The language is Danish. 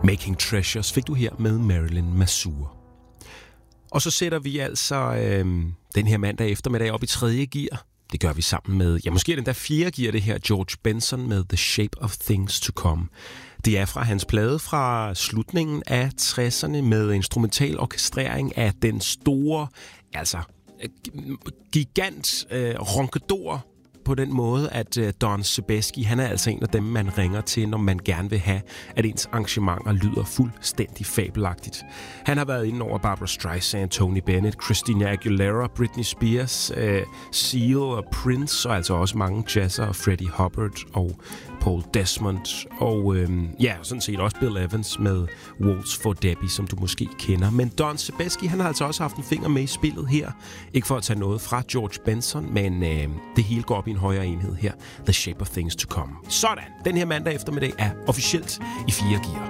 Making Treasures fik du her med Marilyn Masur. Og så sætter vi altså den her mandag eftermiddag op i 3. gear. Det gør vi sammen med, måske den der 4. gear, det her George Benson med The Shape of Things to Come. Det er fra hans plade fra slutningen af 60'erne med instrumental orkestrering af den store, gigant ronkedor, på den måde, at Don Sebesky, han er altså en af dem, man ringer til, når man gerne vil have, at ens arrangementer lyder fuldstændig fabelagtigt. Han har været inde over Barbra Streisand, Tony Bennett, Christina Aguilera, Britney Spears, Seal og Prince, og altså også mange jazzer, Freddie Hubbard og Paul Desmond, og sådan set også Bill Evans med Waltz for Debbie, som du måske kender. Men Don Sebesky, han har altså også haft en finger med i spillet her. Ikke for at tage noget fra George Benson, men det hele går op i en højere enhed her. The Shape of Things to Come. Sådan! Den her mandag eftermiddag er officielt i 4 gear.